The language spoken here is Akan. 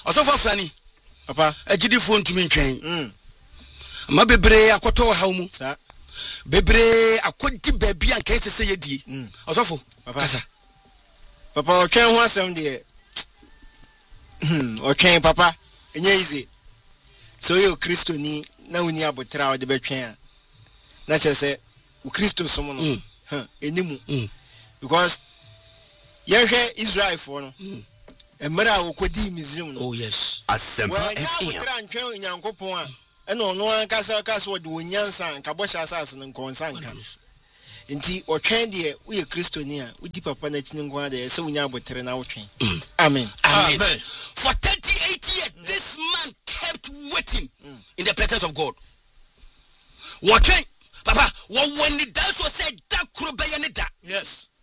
Osofo Frani. Papa. Ejidi phone to me ntwen. Ma bebre akoto haw mu. Sa. Bebre akodi baabi an kai sese yedie. Osofo. Kasa. Papa otwen ho asem de. Otwen papa. Enye easy. So you Christo ni na uni abotra o de betwen a. Na chese u Christo somo no. Enimu. Because yehwe Israel for no. Emra wo kodi Misrim no. Oh yes. Asempa FM. Ntwen Nyankopon a. Ena ono an kasa wo de wonyansa nka bosha asase no nkonsa nka. Nti otwen de wo Christo ni a udi papa na chini nkwa de se wonya abotre na wotwen. Amen. Amen. For 38 years this man kept waiting in the presence of God. Watching Papa, what when the dance was said that kurobeyani da. Yes.